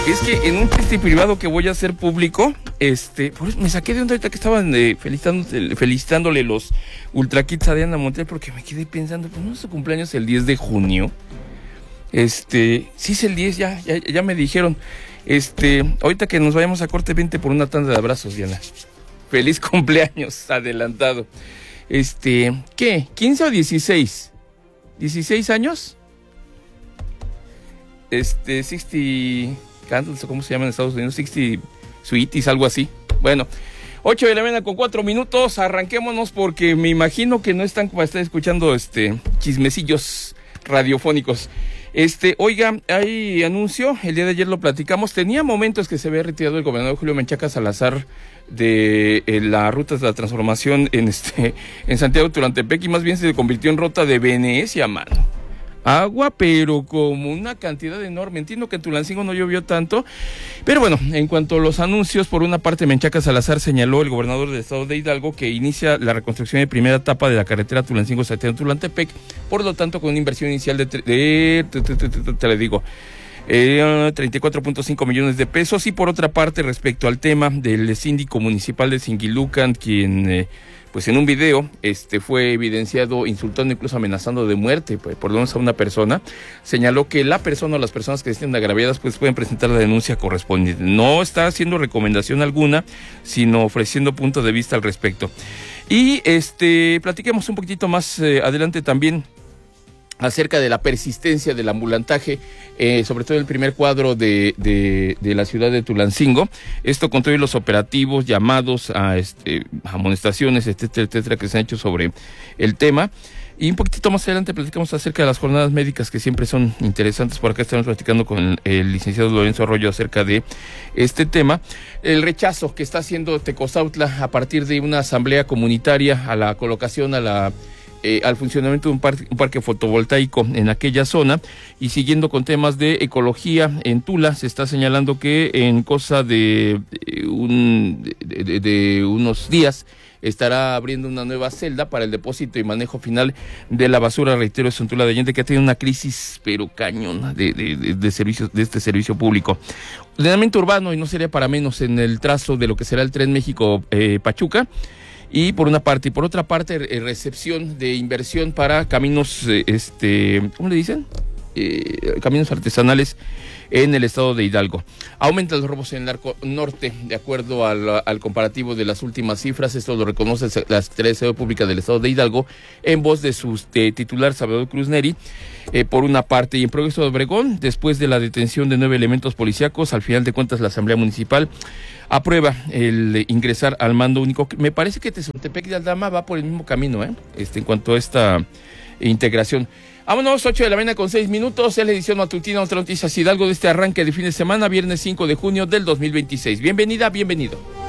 Es que en un chiste privado que voy a hacer público, por eso me saqué de onda ahorita que estaban felicitándole los Ultra Kids a Diana Montiel, porque me quedé pensando, pues no es su cumpleaños el 10 de junio. Sí es el 10, ya me dijeron. Ahorita que nos vayamos a corte, vente por una tanda de abrazos, Diana. Feliz cumpleaños adelantado. ¿Qué? ¿15 o 16? ¿16 años? 60 Candles, ¿cómo se llama en Estados Unidos? 60 Sweeties, algo así. Bueno, 8 de la mañana con 4 minutos, arranquémonos porque me imagino que no están para estar escuchando chismecillos radiofónicos. Oiga, hay anuncio, el día de ayer lo platicamos, tenía momentos que se había retirado el gobernador Julio Menchaca Salazar de la ruta de la transformación en Santiago Tulantepec, y más bien se convirtió en ruta de Venecia, mano. Agua, pero como una cantidad enorme. Entiendo que en Tulancingo no llovió tanto, pero bueno, en cuanto a los anuncios, por una parte Menchaca Salazar señaló, el gobernador del estado de Hidalgo, que inicia la reconstrucción de primera etapa de la carretera Tulancingo-Santiago Tulantepec, por lo tanto con una inversión inicial de 34.5 millones de pesos. Y por otra parte, respecto al tema del síndico municipal de Singilucan, quien pues en un video fue evidenciado insultando, incluso amenazando de muerte por lo menos a una persona, señaló que la persona o las personas que estén agraviadas pues pueden presentar la denuncia correspondiente. No está haciendo recomendación alguna, sino ofreciendo punto de vista al respecto. Y platiquemos un poquitito más adelante también acerca de la persistencia del ambulantaje, sobre todo el primer cuadro de la ciudad de Tulancingo. Esto con todos los operativos, llamados a amonestaciones, etcétera, que se han hecho sobre el tema. Y un poquitito más adelante platicamos acerca de las jornadas médicas, que siempre son interesantes. Por acá estamos platicando con el licenciado Lorenzo Arroyo acerca de este tema. El rechazo que está haciendo Tecozautla a partir de una asamblea comunitaria a la colocación, al funcionamiento de un parque fotovoltaico en aquella zona. Y siguiendo con temas de ecología, en Tula se está señalando que en cosa de unos días estará abriendo una nueva celda para el depósito y manejo final de la basura. Reitero, es en Tula de Allende, que ha tenido una crisis pero cañona de servicios, de este servicio público. Ordenamiento urbano, y no sería para menos, en el trazo de lo que será el Tren México Pachuca. Y por una parte, y por otra parte, recepción de inversión para caminos, ¿cómo le dicen? Caminos artesanales en el estado de Hidalgo. Aumentan los robos en el arco norte, de acuerdo al comparativo de las últimas cifras. Esto lo reconoce la Secretaría de Seguridad Pública del estado de Hidalgo, en voz de su titular, Salvador Cruz Neri. Por una parte, y en Progreso de Obregón, después de la detención de 9 elementos policíacos, al final de cuentas la Asamblea Municipal aprueba el ingresar al mando único. Me parece que Tezontepec de Aldama va por el mismo camino, en cuanto a esta integración. Vámonos, 8 de la mañana con 6 minutos, es la edición matutina de Noticias Hidalgo de este arranque de fin de semana, viernes 5 de junio del 2026. Bienvenida, bienvenido.